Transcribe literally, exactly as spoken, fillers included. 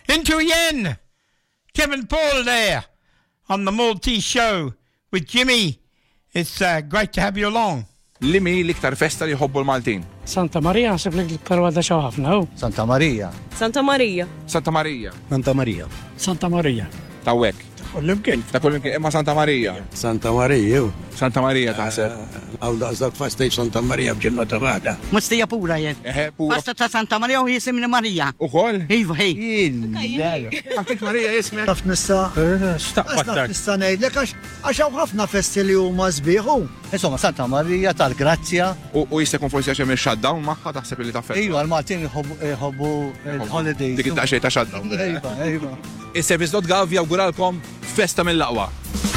Into yen. Kevin Paul there on the Maltese show with Jimmy. It's uh, great to have you along. Li mi l-iktar festa li jħobbu l-Maltin? Santa Maria, nsib l-iktar wadda xew ħafna. Santa Maria. Santa Maria. Santa Maria. Santa Maria. Santa Maria. Tawwek. Kullimkien. Ta' kullimkien imma Santa Maria. Santa Maria. Santa Maria taħseb. Għaw daqsdak fastej Santa Maria bġilma ta' bada. Mustija pura jen. Eħe, pura. Fasta ta' Santa Maria u jisimni Maria. U koll? Iva, hej. Għantik Maria jismek. Għaf nista. Għaf nista nejdlek għax għaw ħafna festi li huma sbieħu. Insomma, Santa Maria tal-Grazzja. U jistekun forsi għaxem il-shutdown maħħa taħseb li taffet. Iva, l-Maltin jħobbu il-holidays. Dik it-taqxej ta' shutdown. Iva, iva. Is-service dot gov jawguralkom festa mill-laqwa.